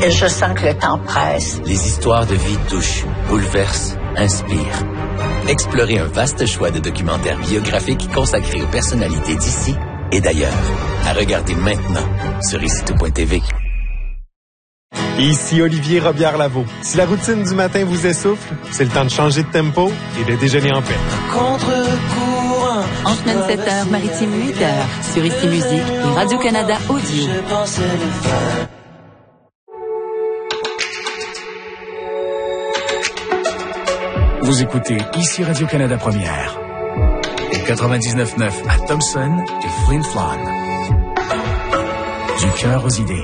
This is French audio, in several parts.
Et je sens que le temps presse. Les histoires de vie touchent, bouleversent, inspirent. Explorez un vaste choix de documentaires biographiques consacrés aux personnalités d'ici et d'ailleurs. À regarder maintenant sur icitout.tv. Ici Olivier Robillard-Lavaux. Si la routine du matin vous essouffle, c'est le temps de changer de tempo et de déjeuner en paix. Contre-courant. En semaine 7h, maritime 8h, sur Ici Musique et Radio-Canada Audio. Je pensais le faire. Vous écoutez Ici Radio-Canada Première. Et 99.9 à Thompson et Flin Flon. Du cœur aux idées.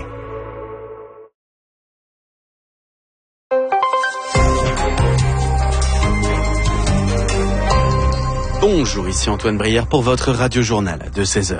Bonjour, ici Antoine Brière pour votre radio-journal de 16h.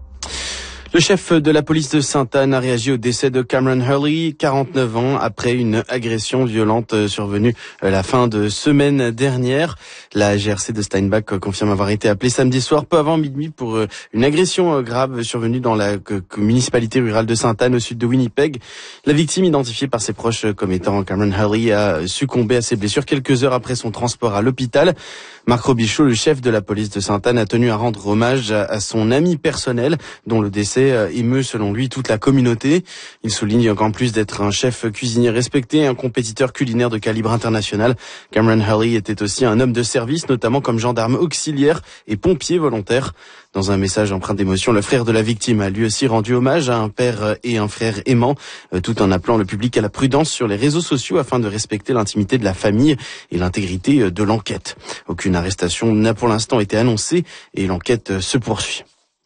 Le chef de la police de Sainte-Anne a réagi au décès de Cameron Hurley, 49 ans, après une agression violente survenue la fin de semaine dernière. La GRC de Steinbach confirme avoir été appelée samedi soir, peu avant minuit, pour une agression grave survenue dans la municipalité rurale de Sainte-Anne, au sud de Winnipeg. La victime, identifiée par ses proches comme étant Cameron Hurley, a succombé à ses blessures quelques heures après son transport à l'hôpital. Marc Robichaud, le chef de la police de Sainte-Anne, a tenu à rendre hommage à son ami personnel, dont le décès émeut selon lui toute la communauté. Il souligne qu'en plus d'être un chef cuisinier respecté et un compétiteur culinaire de calibre international, Cameron Hurley était aussi un homme de service, notamment comme gendarme auxiliaire et pompier volontaire. Dans un message empreint d'émotion, le frère de la victime a lui aussi rendu hommage à un père et un frère aimants, tout en appelant le public à la prudence sur les réseaux sociaux afin de respecter l'intimité de la famille et l'intégrité de l'enquête. Aucune arrestation n'a pour l'instant été annoncée et l'enquête se poursuit.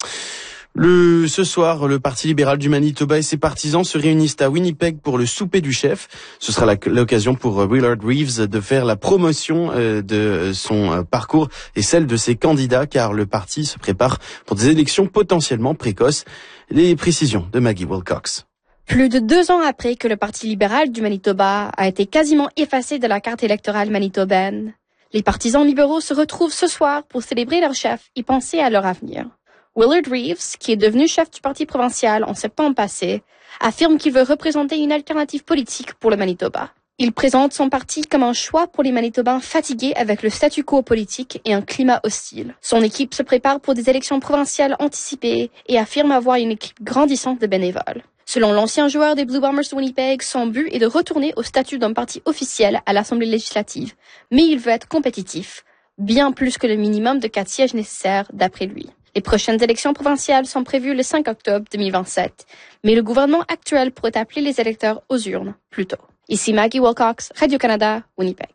Ce soir, le Parti libéral du Manitoba et ses partisans se réunissent à Winnipeg pour le souper du chef. Ce sera l'occasion pour Willard Reeves de faire la promotion de son parcours et celle de ses candidats, car le parti se prépare pour des élections potentiellement précoces. Les précisions de Maggie Wilcox. Plus de 2 ans après que le Parti libéral du Manitoba a été quasiment effacé de la carte électorale manitobaine, les partisans libéraux se retrouvent ce soir pour célébrer leur chef et penser à leur avenir. Willard Reeves, qui est devenu chef du parti provincial en septembre passé, affirme qu'il veut représenter une alternative politique pour le Manitoba. Il présente son parti comme un choix pour les Manitobains fatigués avec le statu quo politique et un climat hostile. Son équipe se prépare pour des élections provinciales anticipées et affirme avoir une équipe grandissante de bénévoles. Selon l'ancien joueur des Blue Bombers de Winnipeg, son but est de retourner au statut d'un parti officiel à l'Assemblée législative, mais il veut être compétitif, bien plus que le minimum de 4 sièges nécessaires d'après lui. Les prochaines élections provinciales sont prévues le 5 octobre 2027, mais le gouvernement actuel pourrait appeler les électeurs aux urnes plus tôt. Ici Maggie Wilcox, Radio-Canada, Winnipeg.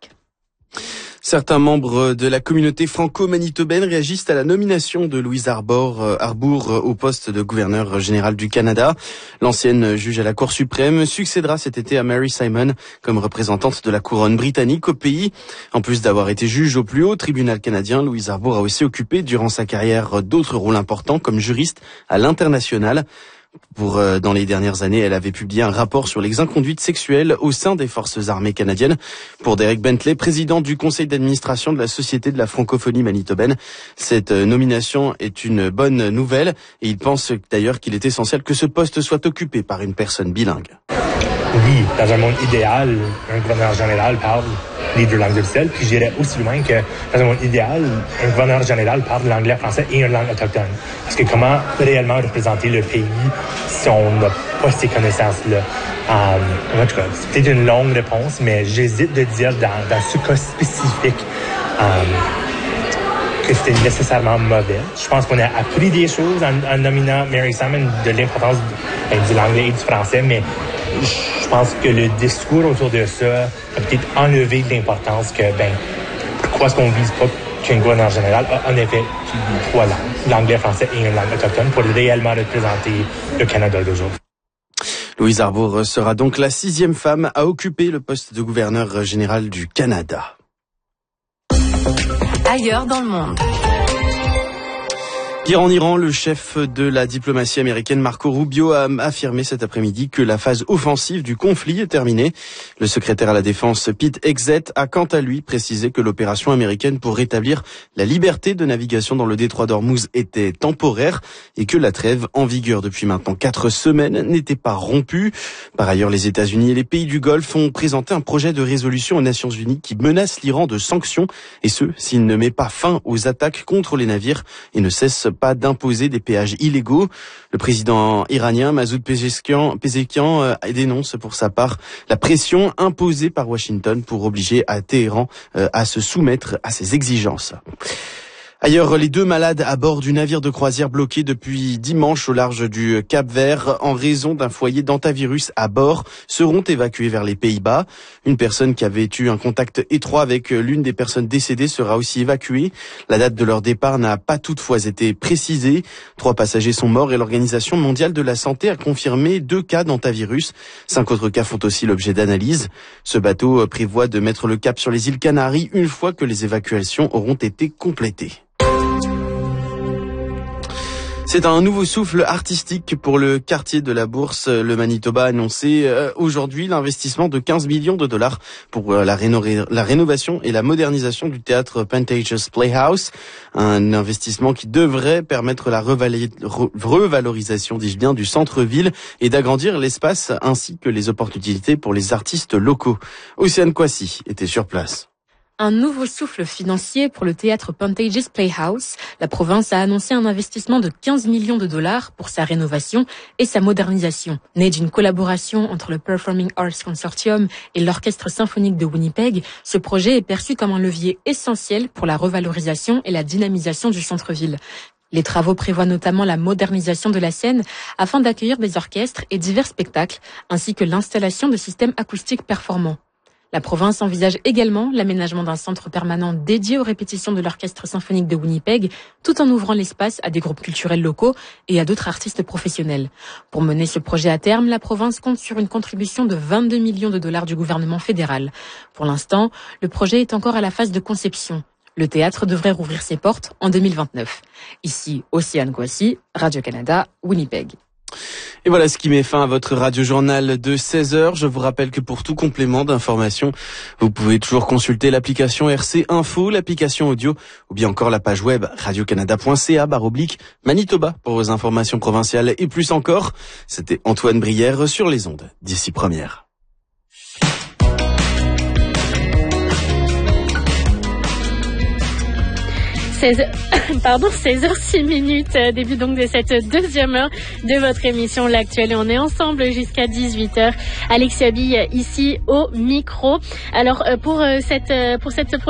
Certains membres de la communauté franco-manitobaine réagissent à la nomination de Louise Arbour au poste de gouverneur général du Canada. L'ancienne juge à la Cour suprême succédera cet été à Mary Simon comme représentante de la couronne britannique au pays. En plus d'avoir été juge au plus haut tribunal canadien, Louise Arbour a aussi occupé durant sa carrière d'autres rôles importants comme juriste à l'international. Dans les dernières années, elle avait publié un rapport sur les inconduites sexuelles au sein des forces armées canadiennes. Pour Derek Bentley, président du conseil d'administration de la Société de la francophonie manitobaine, cette nomination est une bonne nouvelle et il pense d'ailleurs qu'il est essentiel que ce poste soit occupé par une personne bilingue. Oui, dans un monde idéal, un gouverneur général parle les 2 langues officielles, puis j'irais aussi loin que dans un monde idéal, un gouverneur général parle l'anglais, français et une langue autochtone. Parce que comment réellement représenter le pays si on n'a pas ces connaissances-là? En tout cas, c'est peut-être une longue réponse, mais j'hésite de dire dans ce cas spécifique que c'était nécessairement mauvais. Je pense qu'on a appris des choses en nominant Mary Simon de l'importance de l'anglais et du français, mais je pense que le discours autour de ça a peut-être enlevé de l'importance que, pourquoi est-ce qu'on vise pas qu'un gouverneur général a en effet 3 langues, l'anglais, français et une langue autochtone, pour réellement représenter le Canada d'aujourd'hui. Louise Arbour sera donc la 6e femme à occuper le poste de gouverneur général du Canada. Ailleurs dans le monde. Guerre en Iran, le chef de la diplomatie américaine Marco Rubio a affirmé cet après-midi que la phase offensive du conflit est terminée. Le secrétaire à la défense Pete Hegseth a quant à lui précisé que l'opération américaine pour rétablir la liberté de navigation dans le détroit d'Ormuz était temporaire et que la trêve en vigueur depuis maintenant 4 semaines n'était pas rompue. Par ailleurs, les États-Unis et les pays du Golfe ont présenté un projet de résolution aux Nations Unies qui menace l'Iran de sanctions, et ce, s'il ne met pas fin aux attaques contre les navires et ne cesse pas d'imposer des péages illégaux. Le président iranien Masoud Pezeshkian dénonce pour sa part la pression imposée par Washington pour obliger à Téhéran à se soumettre à ses exigences. Ailleurs, les 2 malades à bord du navire de croisière bloqué depuis dimanche au large du Cap-Vert en raison d'un foyer d'hantavirus à bord seront évacués vers les Pays-Bas. Une personne qui avait eu un contact étroit avec l'une des personnes décédées sera aussi évacuée. La date de leur départ n'a pas toutefois été précisée. 3 passagers sont morts et l'Organisation mondiale de la santé a confirmé 2 cas d'hantavirus. 5 autres cas font aussi l'objet d'analyse. Ce bateau prévoit de mettre le cap sur les îles Canaries une fois que les évacuations auront été complétées. C'est un nouveau souffle artistique pour le quartier de la Bourse. Le Manitoba a annoncé aujourd'hui l'investissement de 15 millions de dollars pour la rénovation et la modernisation du théâtre Pantages Playhouse. Un investissement qui devrait permettre la revalorisation, dis-je bien, du centre-ville et d'agrandir l'espace ainsi que les opportunités pour les artistes locaux. Océane Kwasi était sur place. Un nouveau souffle financier pour le théâtre Pantages Playhouse. La province a annoncé un investissement de 15 millions de dollars pour sa rénovation et sa modernisation. Né d'une collaboration entre le Performing Arts Consortium et l'Orchestre symphonique de Winnipeg, ce projet est perçu comme un levier essentiel pour la revalorisation et la dynamisation du centre-ville. Les travaux prévoient notamment la modernisation de la scène afin d'accueillir des orchestres et divers spectacles, ainsi que l'installation de systèmes acoustiques performants. La province envisage également l'aménagement d'un centre permanent dédié aux répétitions de l'Orchestre symphonique de Winnipeg, tout en ouvrant l'espace à des groupes culturels locaux et à d'autres artistes professionnels. Pour mener ce projet à terme, la province compte sur une contribution de 22 millions de dollars du gouvernement fédéral. Pour l'instant, le projet est encore à la phase de conception. Le théâtre devrait rouvrir ses portes en 2029. Ici, Océane Kwasi, Radio-Canada, Winnipeg. Et voilà ce qui met fin à votre radio-journal de 16h. Je vous rappelle que pour tout complément d'information, vous pouvez toujours consulter l'application RC Info, l'application audio ou bien encore la page web radiocanada.ca/Manitoba pour vos informations provinciales et plus encore. C'était Antoine Brière sur les ondes d'ici première. 16h06, début donc de cette deuxième heure de votre émission L'Actuel et on est ensemble jusqu'à 18h. Alexia Bille ici au micro. Alors pour cette